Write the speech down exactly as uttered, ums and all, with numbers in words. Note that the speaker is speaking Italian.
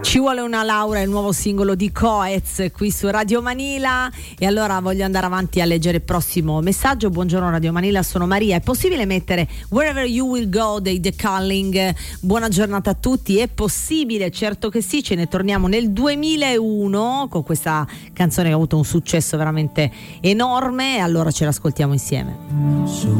Ci vuole una Laura, il nuovo singolo di Coez qui su Radio Manila. E allora voglio andare avanti a leggere il prossimo messaggio. Buongiorno Radio Manila, sono Maria. È possibile mettere Wherever You Will Go dei The Calling? Buona giornata a tutti. È possibile? Certo che sì. Ce ne torniamo nel duemilauno con questa canzone che ha avuto un successo veramente enorme. Allora ce l'ascoltiamo insieme.